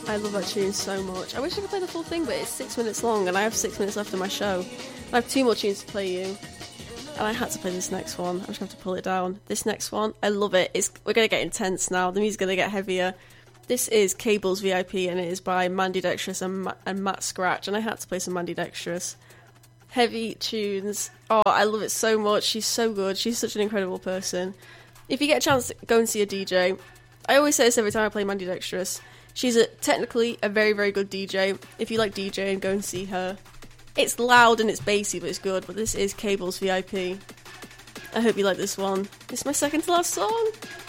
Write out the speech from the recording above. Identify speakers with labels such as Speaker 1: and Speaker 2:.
Speaker 1: I love that tune so much. I wish I could play the full thing, but it's 6 minutes long, and I have 6 minutes left of my show. I have 2 more tunes to play you, and I had to play this next one. I'm just going to have to pull it down. This next one, I love it. We're going to get intense now. The music's going to get heavier. This is Cable's VIP, and it is by Mandy Dextrous and Matt Scratch, and I had to play some Mandy Dextrous. Heavy tunes. Oh, I love it so much. She's so good. She's such an incredible person. If you get a chance, go and see a DJ. I always say this every time I play Mandy Dextrous. She's technically a very, very good DJ. If you like DJing, go and see her. It's loud and it's bassy, but it's good. But this is Cable's VIP. I hope you like this one. It's my second to last song.